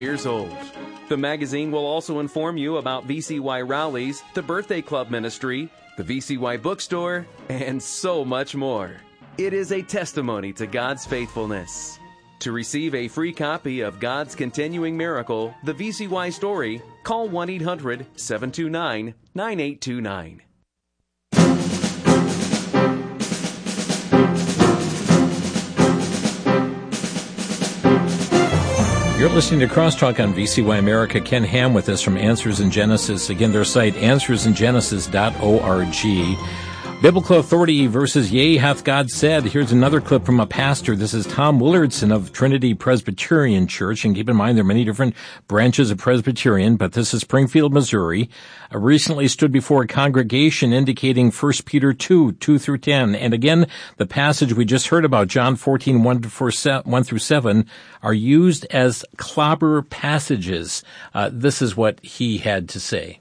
years old. The magazine will also inform you about VCY rallies, the Birthday Club Ministry, the VCY bookstore, and so much more. It is a testimony to God's faithfulness. To receive a free copy of God's Continuing Miracle, the VCY Story, call 1-800-729-9829. You're listening to Crosstalk on VCY America. Ken Ham with us from Answers in Genesis. Again, their site, answersingenesis.org. Biblical Authority versus Yea Hath God Said. Here's another clip from a pastor. This is Tom Willardson of Trinity Presbyterian Church. And keep in mind, there are many different branches of Presbyterian, but this is Springfield, Missouri. Recently stood before a congregation indicating 1 Peter 2 through 10. And again, the passage we just heard about, John 14, 1 through 7, are used as clobber passages. This is what he had to say.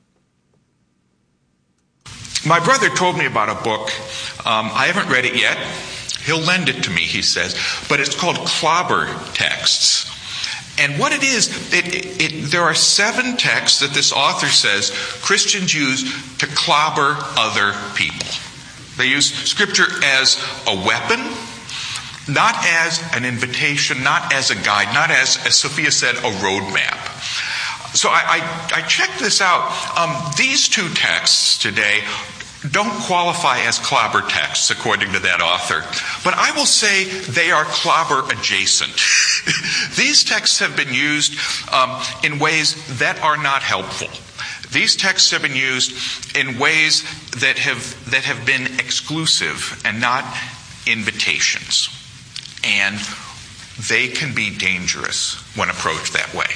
My brother told me about a book. I haven't read it yet. He'll lend it to me, he says. But it's called Clobber Texts. And what it is, there are 7 texts that this author says Christians use to clobber other people. They use Scripture as a weapon, not as an invitation, not as a guide, not as Sophia said, a roadmap. So I checked this out. These 2 texts today don't qualify as clobber texts, according to that author. But I will say they are clobber adjacent. These texts have been used in ways that are not helpful. These texts have been used in ways that have been exclusive and not invitations. And they can be dangerous when approached that way.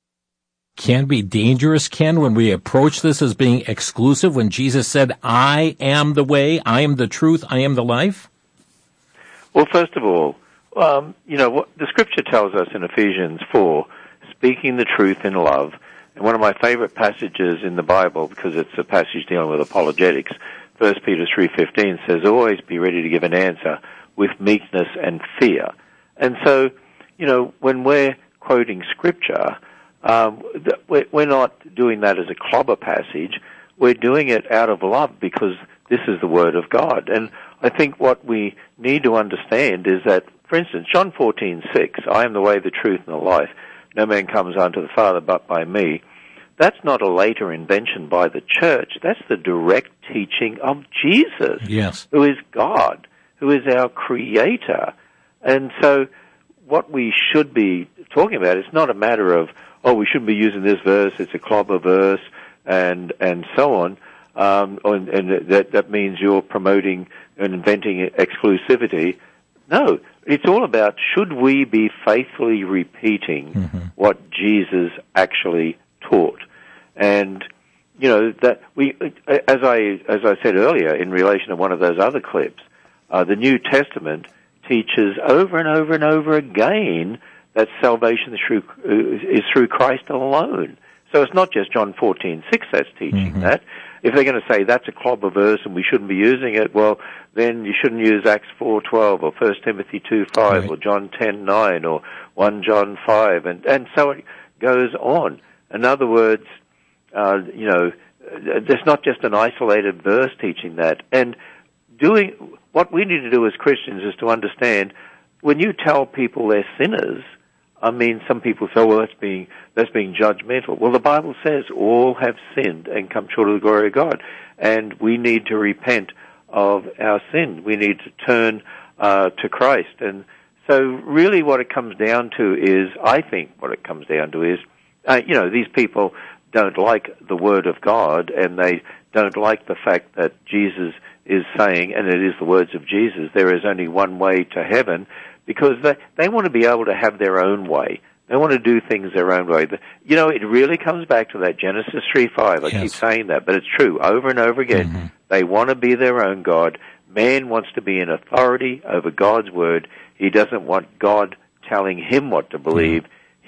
Can be dangerous, Ken, when we approach this as being exclusive, when Jesus said, I am the way, I am the truth, I am the life? Well, first of all, what the Scripture tells us in Ephesians 4, speaking the truth in love, and one of my favorite passages in the Bible, because it's a passage dealing with apologetics, 1 Peter 3:15 says, always be ready to give an answer with meekness and fear. And so, when we're quoting Scripture, we're not doing that as a clobber passage. We're doing it out of love because this is the Word of God. And I think what we need to understand is that, for instance, John 14:6, I am the way, the truth, and the life. No man comes unto the Father but by me. That's not a later invention by the church. That's the direct teaching of Jesus, yes, who is God, who is our Creator. And so what we should be talking about is not a matter of, we shouldn't be using this verse, it's a clobber verse, and so on. And that means you're promoting and inventing exclusivity. No, it's all about, should we be faithfully repeating what Jesus actually taught? And, that we, as I said earlier in relation to one of those other clips, the New Testament teaches over and over and over again that salvation is through Christ alone. So it's not just John 14:6 that's teaching that. If they're going to say that's a clobber verse and we shouldn't be using it, well, then you shouldn't use Acts 4:12 or 1 Timothy 2:5 or John 10:9 or 1 John 5, and so it goes on. In other words, there's not just an isolated verse teaching that. And what we need to do as Christians is to understand, when you tell people they're sinners, some people say, well, that's being judgmental. Well, the Bible says all have sinned and come short of the glory of God, and we need to repent of our sin. We need to turn to Christ. And so really what it comes down to is, these people don't like the Word of God, and they don't like the fact that Jesus is saying, and it is the words of Jesus, there is only one way to heaven, because they want to be able to have their own way. They want to do things their own way. It really comes back to that Genesis 3:5. I keep saying that, but it's true over and over again. They want to be their own God. Man wants to be in authority over God's Word. He doesn't want God telling him what to believe.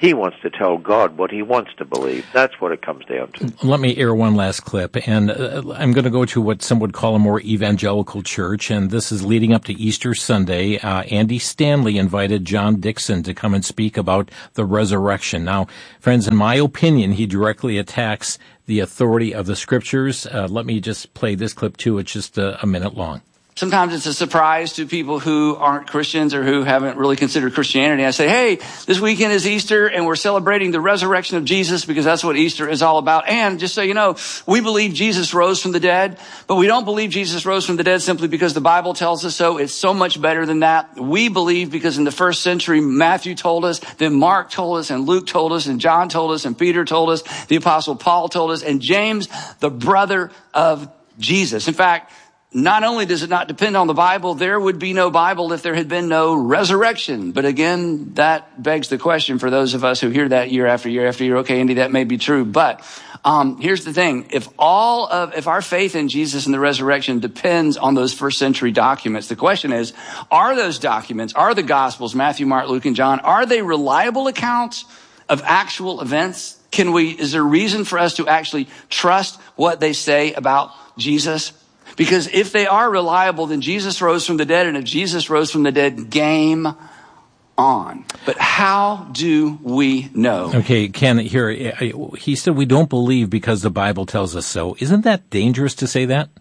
he wants to tell God what he wants to believe. That's what it comes down to. Let me air one last clip, and I'm going to go to what some would call a more evangelical church, and this is leading up to Easter Sunday. Andy Stanley invited John Dixon to come and speak about the resurrection. Now, friends, in my opinion, he directly attacks the authority of the Scriptures. Let me just play this clip, too. It's just a minute long. Sometimes it's a surprise to people who aren't Christians or who haven't really considered Christianity. I say, hey, this weekend is Easter and we're celebrating the resurrection of Jesus because that's what Easter is all about. And just so you know, we believe Jesus rose from the dead, but we don't believe Jesus rose from the dead simply because the Bible tells us so. It's so much better than that. We believe because in the first century, Matthew told us, then Mark told us, and Luke told us, and John told us, and Peter told us, the Apostle Paul told us, and James, the brother of Jesus. In fact, not only does it not depend on the Bible, there would be no Bible if there had been no resurrection. But again, that begs the question for those of us who hear that year after year after year. Okay, Andy, that may be true. But here's the thing. If our faith in Jesus and the resurrection depends on those first century documents, the question is, are those documents, are the Gospels, Matthew, Mark, Luke, and John, are they reliable accounts of actual events? Is there reason for us to actually trust what they say about Jesus? Because if they are reliable, then Jesus rose from the dead. And if Jesus rose from the dead, game on. But how do we know? Okay, Ken, here, he said we don't believe because the Bible tells us so. Isn't that dangerous to say that?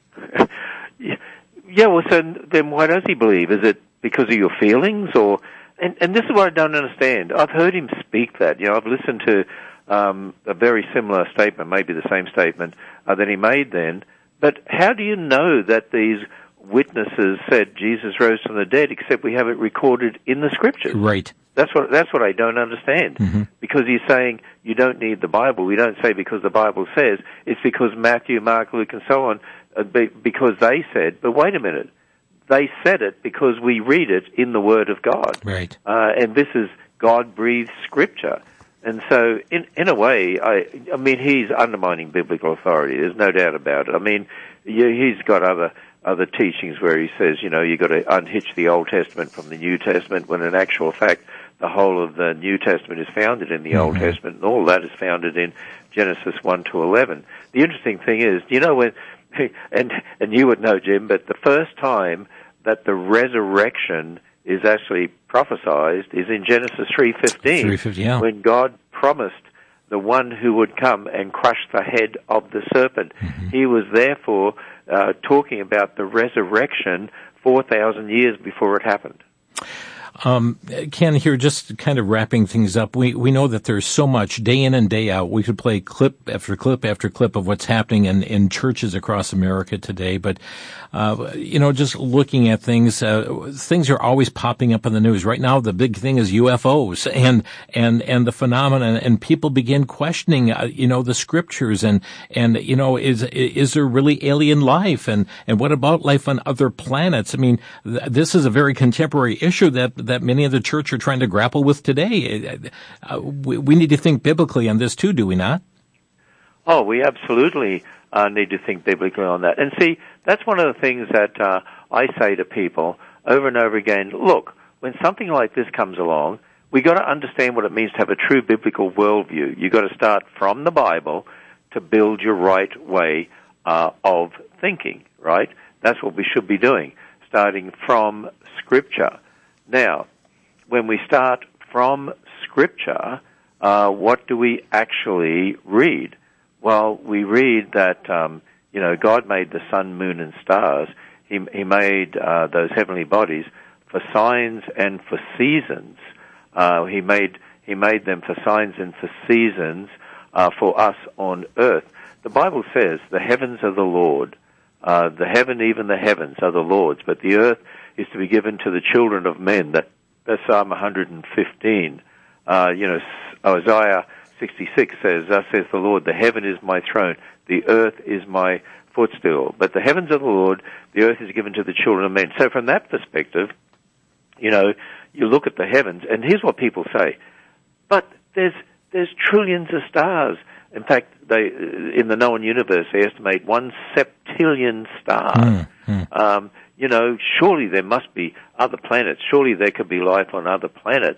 Yeah, well, so then why does he believe? Is it because of your feelings? And this is what I don't understand. I've heard him speak that. I've listened to a very similar statement, maybe the same statement that he made then. But how do you know that these witnesses said Jesus rose from the dead, except we have it recorded in the Scriptures? Right. That's what I don't understand. Mm-hmm. Because he's saying you don't need the Bible. We don't say because the Bible says. It's because Matthew, Mark, Luke, and so on, because they said. But wait a minute. They said it because we read it in the Word of God. Right. And this is God-breathed Scripture. And so, in a way, I mean, he's undermining biblical authority. There's no doubt about it. I mean, he's got other teachings where he says, you've got to unhitch the Old Testament from the New Testament, when in actual fact, the whole of the New Testament is founded in the Old Testament, and all that is founded in Genesis 1 to 11. The interesting thing is, when, and you would know, Jim, but the first time that the resurrection is actually prophesied is in Genesis 3:15, yeah. When God promised the one who would come and crush the head of the serpent. Mm-hmm. He was therefore talking about the resurrection 4,000 years before it happened. Ken, here, just kind of wrapping things up, we know that there's so much day in and day out. We could play clip after clip after clip of what's happening in churches across America today. But, just looking at things, things are always popping up in the news. Right now, the big thing is UFOs and the phenomenon, and people begin questioning, the Scriptures and is there really alien life? And what about life on other planets? I mean, this is a very contemporary issue that many of the church are trying to grapple with today. We need to think biblically on this too, do we not? Oh, we absolutely need to think biblically on that. And see, that's one of the things that I say to people over and over again. Look, when something like this comes along, we got to understand what it means to have a true biblical worldview. You got to start from the Bible to build your right way of thinking, right? That's what we should be doing, starting from Scripture. Now, when we start from Scripture, what do we actually read? Well, we read that, God made the sun, moon, and stars. He made those heavenly bodies for signs and for seasons. He made them for signs and for seasons for us on earth. The Bible says the heavens are the Lord. Even the heavens are the Lord's, but the earth is to be given to the children of men. That's Psalm 115. Isaiah 66 says, "Thus says the Lord, the heaven is my throne, the earth is my footstool. But the heavens are the Lord, the earth is given to the children of men." So from that perspective, you look at the heavens, and here's what people say: but there's trillions of stars. In fact, in the known universe, they estimate 1 septillion stars. Surely there must be other planets. Surely there could be life on other planets.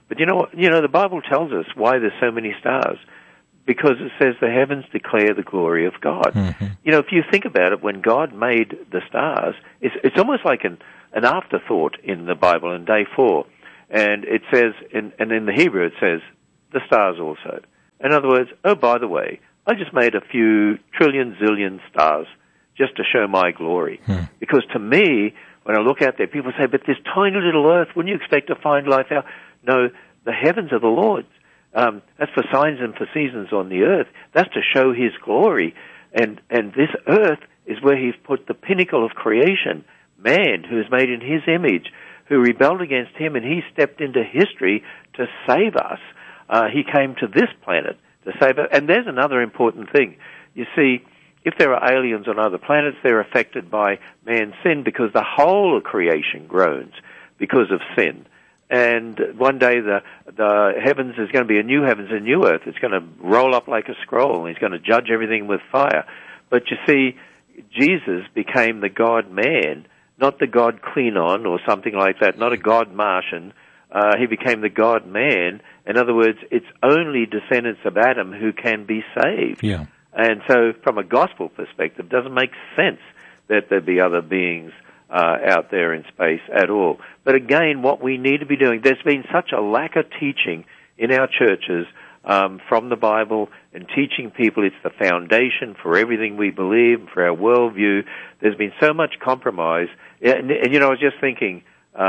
But the Bible tells us why there's so many stars. Because it says the heavens declare the glory of God. Mm-hmm. If you think about it, when God made the stars, it's almost like an afterthought in the Bible in day 4. And it says, and in the Hebrew it says, the stars also. In other words, oh, by the way, I just made a few trillion, zillion stars just to show my glory. Because to me, when I look out there, people say, but this tiny little earth, wouldn't you expect to find life out? No, the heavens are the Lord's. That's for signs and for seasons on the earth. That's to show His glory. And this earth is where He's put the pinnacle of creation, man, who is made in His image, who rebelled against Him, and He stepped into history to save us. He came to this planet to save us. And there's another important thing. You see, if there are aliens on other planets, they're affected by man's sin because the whole of creation groans because of sin. And one day the heavens is going to be a new heavens and new earth. It's going to roll up like a scroll, and He's going to judge everything with fire. But you see, Jesus became the God-man, not the God Klingon or something like that, not a God Martian. He became the God-man. In other words, it's only descendants of Adam who can be saved. Yeah. And so from a gospel perspective, it doesn't make sense that there be other beings out there in space at all. But again, what we need to be doing, there's been such a lack of teaching in our churches from the Bible and teaching people it's the foundation for everything we believe, for our worldview. There's been so much compromise. And I was just thinking,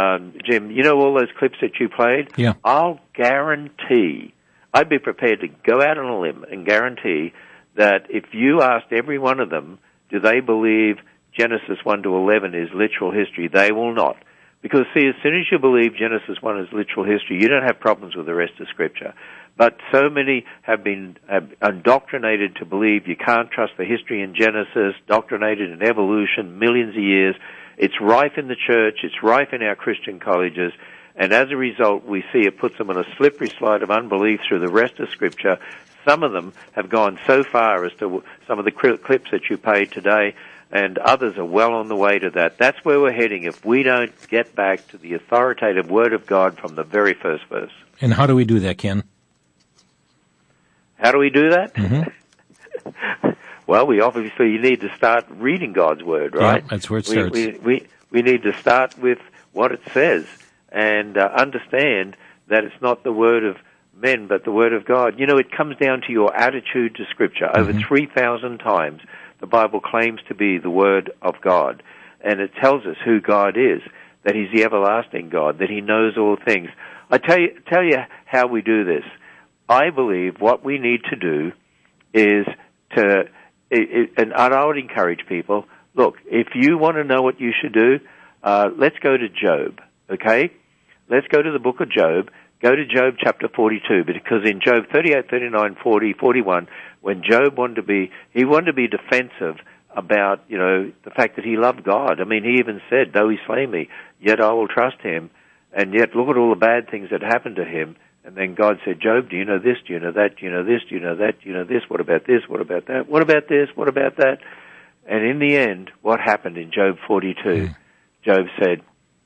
Jim, all those clips that you played? Yeah. I'll guarantee, I'd be prepared to go out on a limb and guarantee that if you asked every one of them, do they believe Genesis 1 to 11 is literal history, they will not. Because, see, as soon as you believe Genesis 1 is literal history, you don't have problems with the rest of Scripture. But so many have been indoctrinated to believe you can't trust the history in Genesis, indoctrinated in evolution, millions of years. It's rife in the church, it's rife in our Christian colleges, and as a result, we see it puts them on a slippery slide of unbelief through the rest of Scripture. Some of them have gone so far as to some of the clips that you played today, and others are well on the way to that. That's where we're heading if we don't get back to the authoritative Word of God from the very first verse. And how do we do that, Ken? How do we do that? Mm-hmm. Well, we obviously need to start reading God's Word, right? Yeah, that's where it starts. We need to start with what it says and understand that it's not the Word of men, but the Word of God. It comes down to your attitude to Scripture. Over 3,000 times, the Bible claims to be the Word of God, and it tells us who God is, that He's the everlasting God, that He knows all things. I tell you how we do this. I believe what we need to do is and I would encourage people, look, if you want to know what you should do, let's go to Job, okay? Let's go to the book of Job. Go to Job chapter 42, because in Job 38, 39, 40, 41, when Job wanted to be defensive about, the fact that he loved God. I mean, he even said, though He slay me, yet I will trust Him. And yet look at all the bad things that happened to him. And then God said, Job, do you know this? Do you know that? Do you know this? Do you know that? Do you know this? What about this? What about that? What about this? What about that? And in the end, what happened in Job 42? Job said,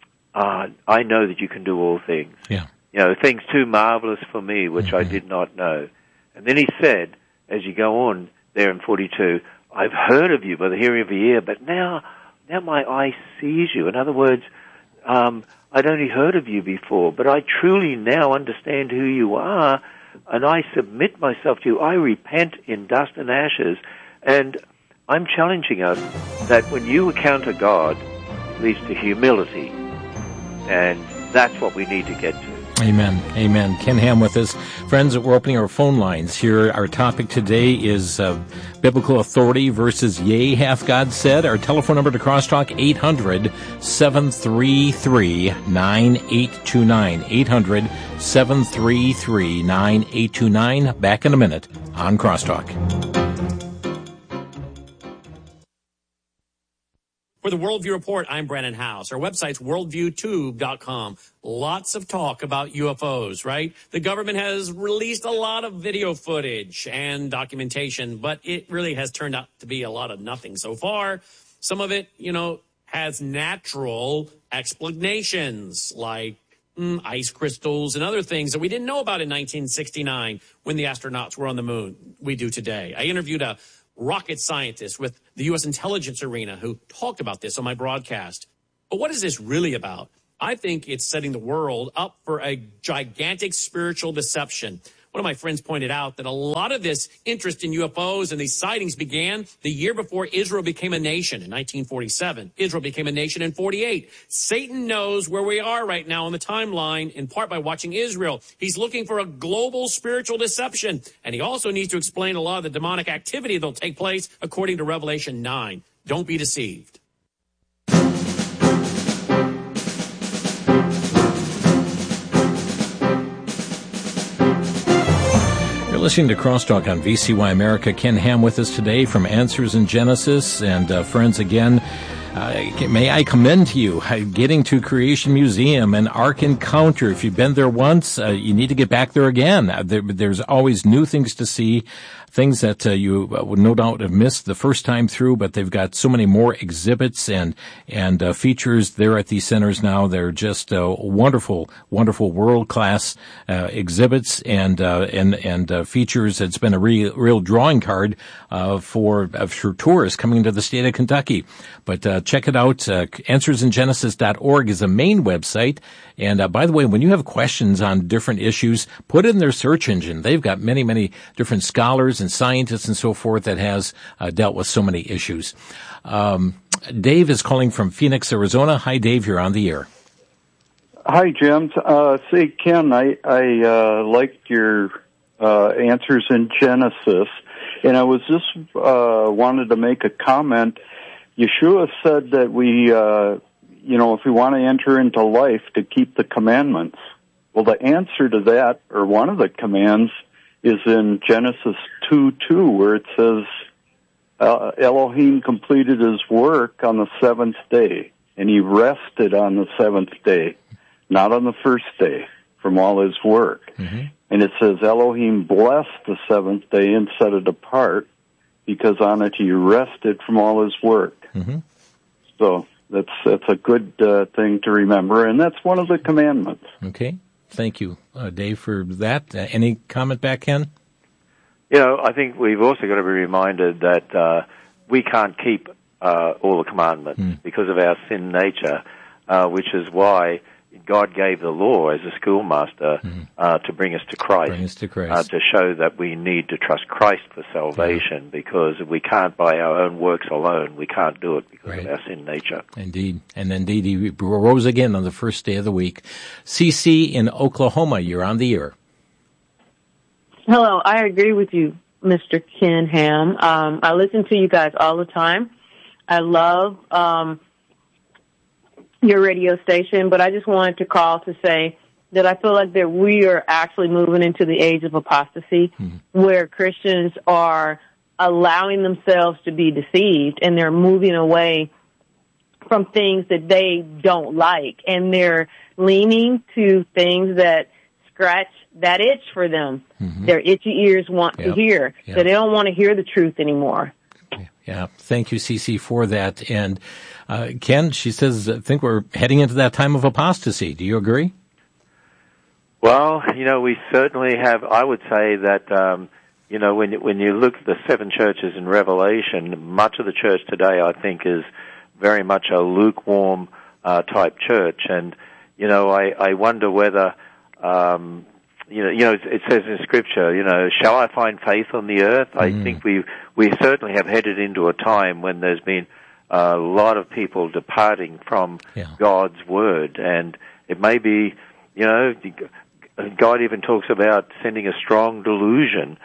I know that you can do all things. Yeah. Things too marvelous for me, which I did not know. And then he said, as you go on there in 42, I've heard of you by the hearing of the ear, but now my eye sees you. In other words, I'd only heard of you before, but I truly now understand who you are, and I submit myself to you. I repent in dust and ashes, and I'm challenging us that when you encounter God, it leads to humility, and that's what we need to get to. Amen. Amen. Ken Ham with us. Friends, we're opening our phone lines here. Our topic today is biblical authority versus yea, hath God said. Our telephone number to crosstalk, 800-733-9829. 800-733-9829. Back in a minute on Crosstalk. For the Worldview Report, I'm Brandon House. Our website's worldviewtube.com. Lots of talk about UFOs, right? The government has released a lot of video footage and documentation, but it really has turned out to be a lot of nothing so far. Some of it, has natural explanations, like ice crystals and other things that we didn't know about in 1969 when the astronauts were on the moon. We do today. I interviewed a rocket scientist with the U.S. intelligence arena who talked about this on my broadcast. But what is this really about? I think it's setting the world up for a gigantic spiritual deception. One of my friends pointed out that a lot of this interest in UFOs and these sightings began the year before Israel became a nation in 1947. Israel became a nation in 48. Satan knows where we are right now on the timeline, in part by watching Israel. He's looking for a global spiritual deception, and he also needs to explain a lot of the demonic activity that'll take place according to Revelation 9. Don't be deceived. You're listening to Crosstalk on VCY America. Ken Ham with us today from Answers in Genesis. And friends, again, may I commend to you getting to Creation Museum and Ark Encounter. If you've been there once, you need to get back there again. There's always new things to see, things that you would no doubt have missed the first time through, but they've got so many more exhibits and features there at these centers now. They're just wonderful, wonderful world-class exhibits and features. It's been a real drawing card for tourists coming to the state of Kentucky. But check it out. AnswersInGenesis.org is the main website. And by the way, when you have questions on different issues, put in their search engine. They've got many, many different scholars and scientists and so forth that has dealt with so many issues. Dave is calling from Phoenix, Arizona. Hi, Dave. You're on the air. Hi, Jim. Say, Ken, I liked your Answers in Genesis, and I was just wanted to make a comment. Yeshua said that we, if we want to enter into life, to keep the commandments. Well, the answer to that, or one of the commands, is in Genesis 2:2, where it says, Elohim completed his work on the seventh day, and he rested on the seventh day, not on the first day, from all his work. Mm-hmm. And it says, Elohim blessed the seventh day and set it apart, because on it he rested from all his work. Mm-hmm. So that's a good thing to remember, and that's one of the commandments. Okay. Thank you, Dave, for that. Any comment back, Ken? I think we've also got to be reminded that we can't keep all the commandments because of our sin nature, which is why God gave the law as a schoolmaster to bring us to Christ, to show that we need to trust Christ for salvation, because we can't by our own works alone. We can't do it because of our sin nature. Indeed. And indeed, he rose again on the first day of the week. CC in Oklahoma, you're on the air. Hello, I agree with you, Mr. Ken Ham. I listen to you guys all the time. I love your radio station, but I just wanted to call to say that I feel like that we are actually moving into the age of apostasy, where Christians are allowing themselves to be deceived, and they're moving away from things that they don't like, and they're leaning to things that scratch that itch for them. Their itchy ears want to hear, so they don't want to hear the truth anymore. Yeah, thank you, Cece, for that. And Ken, she says, I think we're heading into that time of apostasy. Do you agree? Well, we certainly have. I would say that, when you look at the seven churches in Revelation, much of the church today, I think, is very much a lukewarm type church. And, I wonder whether, it says in Scripture, shall I find faith on the earth? I think we certainly have headed into a time when there's been a lot of people departing from God's Word. And it may be, God even talks about sending a strong delusion.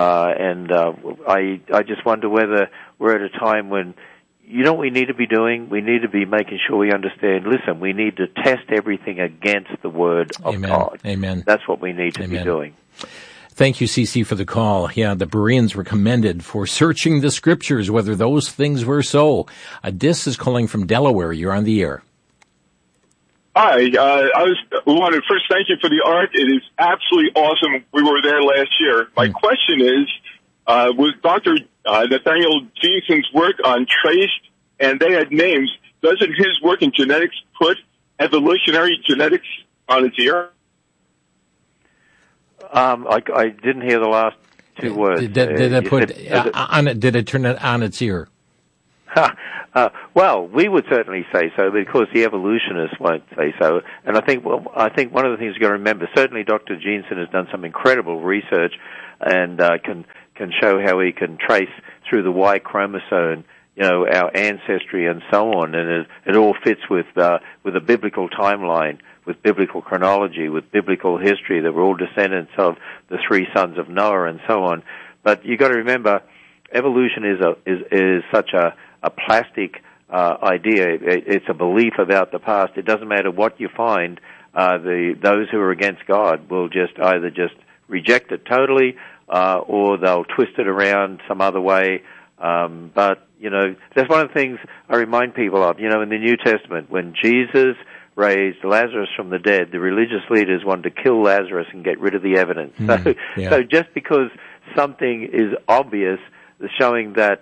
I just wonder whether we're at a time when, what we need to be doing? We need to be making sure we understand, listen, we need to test everything against the Word of God. Amen. That's what we need to be doing. Thank you, CC, for the call. Yeah, the Bereans were commended for searching the Scriptures, whether those things were so. Dis is calling from Delaware. You're on the air. Hi, I wanted to first thank you for the art. It is absolutely awesome. We were there last year. My question is, was Dr. Nathaniel Jensen's work on traced, and they had names, doesn't his work in genetics put evolutionary genetics on its ear? I didn't hear the last two words. Did it turn it on its ear? Well, we would certainly say so, because the evolutionists won't say so. And I think one of the things you've got to remember, certainly Dr. Jensen has done some incredible research and can show how he can trace through the Y chromosome, our ancestry and so on, and it all fits with a biblical timeline, with biblical chronology, with biblical history, that we're all descendants of the three sons of Noah and so on. But you've got to remember, evolution is such a plastic idea. It's a belief about the past. It doesn't matter what you find. Those who are against God will either reject it totally, or they'll twist it around some other way. But that's one of the things I remind people of. In the New Testament, when Jesus raised Lazarus from the dead, the religious leaders wanted to kill Lazarus and get rid of the evidence. So just because something is obvious, showing that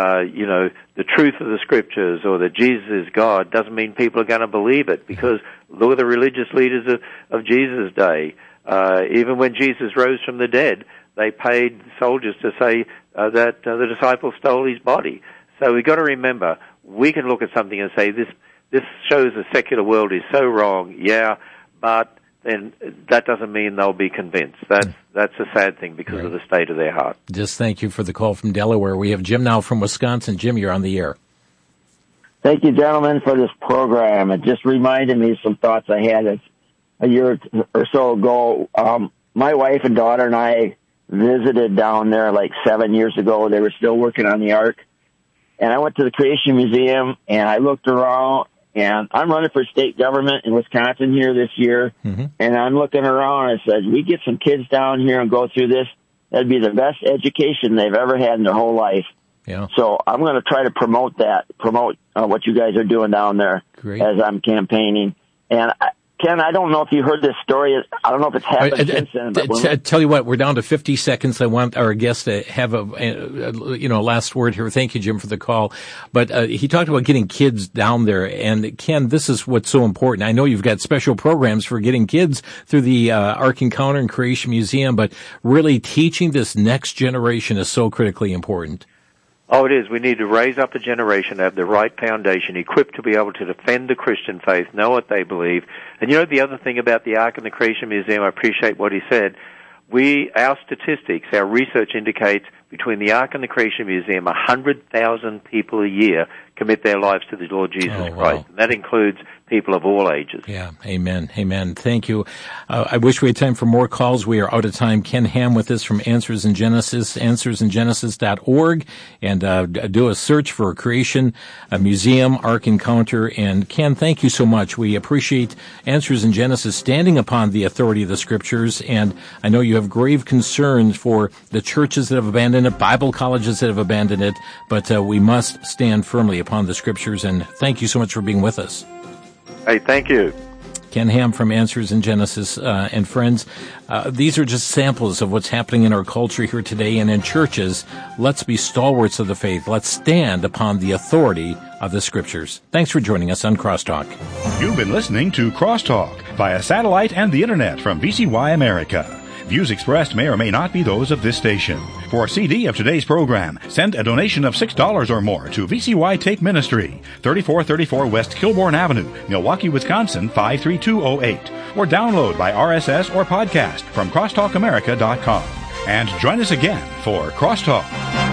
the truth of the Scriptures or that Jesus is God, doesn't mean people are going to believe it, because look at the religious leaders of Jesus' day. Even when Jesus rose from the dead, they paid soldiers to say that the disciples stole his body. So we've got to remember, we can look at something and say, this shows the secular world is so wrong, but then that doesn't mean they'll be convinced. That's a sad thing because of the state of their heart. Just thank you for the call from Delaware. We have Jim now from Wisconsin. Jim, you're on the air. Thank you, gentlemen, for this program. It just reminded me of some thoughts I had a year or so ago. My wife and daughter and I visited down there like 7 years ago. They were still working on the Ark. And I went to the Creation Museum, and I looked around, and I'm running for state government in Wisconsin here this year. Mm-hmm. And I'm looking around, and I said, we get some kids down here and go through this, that'd be the best education they've ever had in their whole life. Yeah. So I'm going to try to promote what you guys are doing down there. Great. As I'm campaigning. And Ken, I don't know if you heard this story. I don't know if it's happened since then. But tell you what, we're down to 50 seconds. I want our guest to have a last word here. Thank you, Jim, for the call. But he talked about getting kids down there. And Ken, this is what's so important. I know you've got special programs for getting kids through the Ark Encounter and Creation Museum, but really teaching this next generation is so critically important. Oh, it is. We need to raise up a generation that have the right foundation, equipped to be able to defend the Christian faith, know what they believe. And the other thing about the Ark and the Creation Museum, I appreciate what he said. Our statistics, our research indicates between the Ark and the Creation Museum, 100,000 people a year commit their lives to the Lord Jesus Christ. Wow. And that includes people of all ages. Yeah, amen, amen. Thank you. I wish we had time for more calls. We are out of time. Ken Ham with us from Answers in Genesis, answersingenesis.org, and do a search for Creation Museum, Ark Encounter. And Ken, thank you so much. We appreciate Answers in Genesis standing upon the authority of the Scriptures, and I know you have grave concerns for the churches that have abandoned it, Bible colleges that have abandoned it, but we must stand firmly upon the Scriptures, and thank you so much for being with us. Hey, thank you. Ken Ham from Answers in Genesis. And friends, these are just samples of what's happening in our culture here today and in churches. Let's be stalwarts of the faith. Let's stand upon the authority of the Scriptures. Thanks for joining us on Crosstalk. You've been listening to Crosstalk via satellite and the Internet from VCY America. Views expressed may or may not be those of this station. For a CD of today's program, send a donation of $6 or more to VCY Tape Ministry, 3434 West Kilbourne Avenue, Milwaukee, Wisconsin, 53208. Or download by RSS or podcast from crosstalkamerica.com. And join us again for Crosstalk.